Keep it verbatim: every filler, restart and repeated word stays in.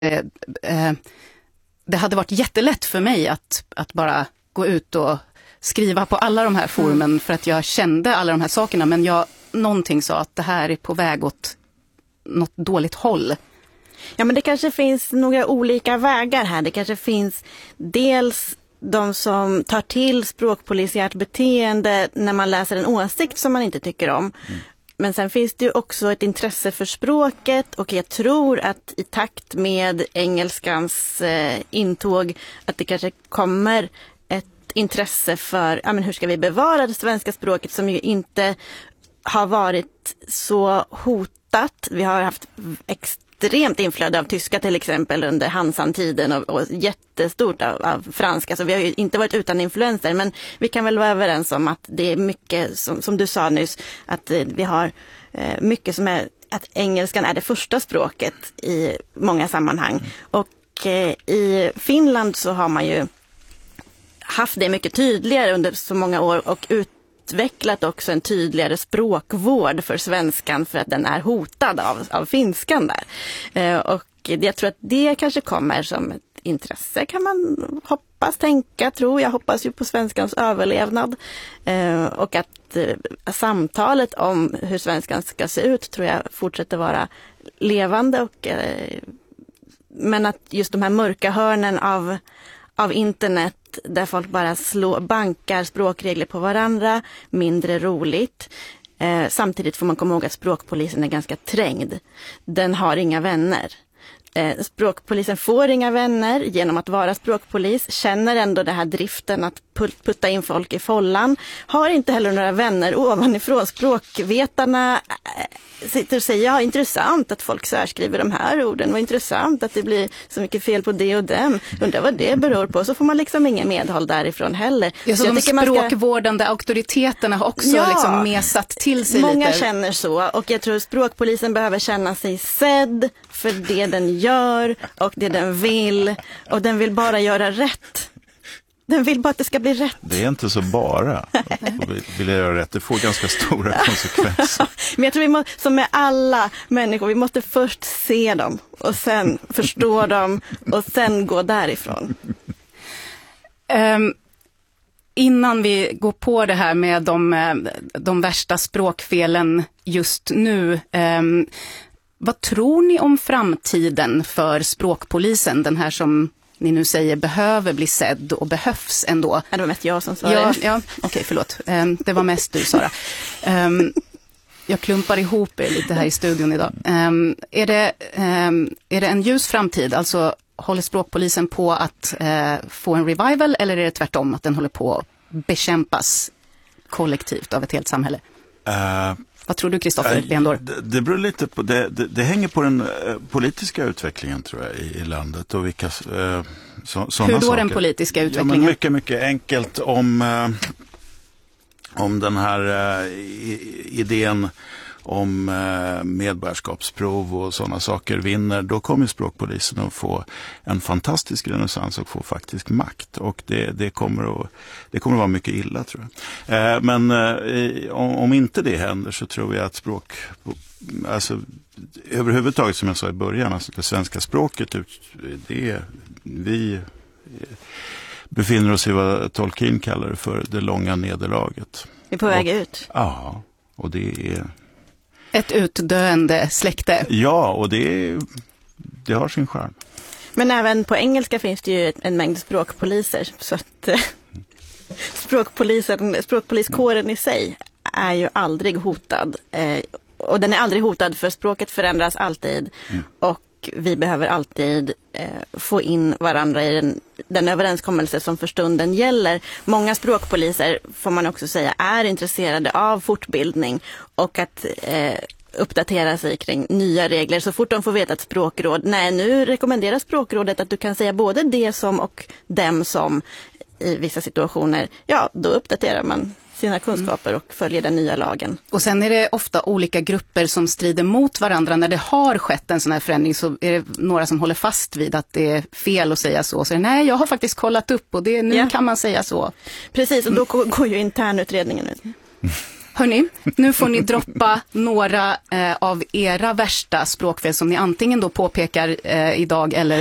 eh, eh, det hade varit jättelätt för mig att, att bara gå ut och skriva på alla de här forumen mm. för att jag kände alla de här sakerna, men jag, någonting sa att det här är på väg åt något dåligt håll. Ja, men det kanske finns några olika vägar här. Det kanske finns dels de som tar till språkpolisiärt beteende när man läser en åsikt som man inte tycker om. Mm. Men sen finns det ju också ett intresse för språket, och jag tror att i takt med engelskans eh, intåg att det kanske kommer ett intresse för ja, men hur ska vi bevara det svenska språket som ju inte har varit så hotat. Vi har haft extremt inflöde av tyska till exempel under Hansan-tiden och, och jättestort av, av franska. Så vi har ju inte varit utan influenser, men vi kan väl vara överens om att det är mycket, som, som du sa nyss, att eh, vi har eh, mycket som är att engelskan är det första språket i många sammanhang. Mm. Och eh, i Finland så har man ju haft det mycket tydligare under så många år och ut utvecklat också en tydligare språkvård för svenskan för att den är hotad av, av finskan där. Eh, och jag tror att det kanske kommer som ett intresse, kan man hoppas, tänka, tro. Jag hoppas ju på svenskans överlevnad. Eh, och att eh, samtalet om hur svenskan ska se ut tror jag fortsätter vara levande. Och, eh, men att just de här mörka hörnen av, av internet där folk bara slår, bankar språkregler på varandra, mindre roligt. Eh, samtidigt får man komma ihåg att språkpolisen är ganska trängd. Den har inga vänner. Eh, språkpolisen får inga vänner genom att vara språkpolis, känner ändå det här driften att putta in folk i follan, har inte heller några vänner ovanifrån. Språkvetarna sitter och säger, ja, intressant att folk särskriver de här orden, vad intressant att det blir så mycket fel på det och dem, undrar vad det beror på, så får man liksom ingen medhåll därifrån heller. Ja, så, så de språkvårdande ska... auktoriteterna har också ja, liksom mesat till sig många lite. Känner så, och jag tror språkpolisen behöver känna sig sedd för det den gör och det den vill, och den vill bara göra rätt. Den vill bara att det ska bli rätt. Det är inte så bara. Vill jag göra rätt? Det får ganska stora konsekvenser. Men jag tror vi måste, som med alla människor, vi måste först se dem och sen förstå dem och sen gå därifrån. Um, innan vi går på det här med de, de värsta språkfelen just nu, um, vad tror ni om framtiden för språkpolisen? Den här som ni nu säger behöver bli sedd och behövs ändå. Ja, det var mest jag som sa ja, det. Ja, okej, okay, förlåt. Um, det var mest du, Sara. Um, jag klumpar ihop er lite här i studion idag. Um, är, det, um, är det en ljus framtid? Alltså, håller språkpolisen på att uh, få en revival, eller är det tvärtom att den håller på att bekämpas kollektivt av ett helt samhälle? Uh... Vad tror du, Kristoffer Bendor? Det, det beror lite på, det, det, det hänger på den eh, politiska utvecklingen tror jag i, i landet och vilka eh, så, sådana Hur då saker. Den politiska utvecklingen? Ja, men mycket, mycket enkelt om, eh, om den här eh, idén om eh, medborgarskapsprov och sådana saker vinner, då kommer språkpolisen att få en fantastisk renässans och få faktisk makt. Och det, det, kommer, att, det kommer att vara mycket illa, tror jag. Eh, men eh, om, om inte det händer så tror jag att språk, alltså överhuvudtaget som jag sa i början, alltså det svenska språket, det är, vi befinner oss i vad Tolkien kallar det för det långa nederlaget. Vi är på väg och, ut. Ja, och det är ett utdöende släkte. Ja, och det, det har sin charm. Men även på engelska finns det ju en mängd språkpoliser. Så att språkpolisen, språkpoliskåren i sig är ju aldrig hotad. Eh, och den är aldrig hotad, för språket förändras alltid. Mm. Och vi behöver alltid eh, få in varandra i den, den överenskommelse som för stunden gäller. Många språkpoliser, får man också säga, är intresserade av fortbildning och att eh, uppdatera sig kring nya regler. Så fort de får veta ett språkråd, nej, nu rekommenderar språkrådet att du kan säga både det som och dem som i vissa situationer, ja, då uppdaterar man sina kunskaper och följer den nya lagen. Och sen är det ofta olika grupper som strider mot varandra. När det har skett en sån här förändring så är det några som håller fast vid att det är fel att säga så. Så nej, jag har faktiskt kollat upp och det, nu ja. kan man säga så. Precis, och då går ju internutredningen ut. Hörni, nu får ni droppa några eh, av era värsta språkfel som ni antingen då påpekar eh, idag eller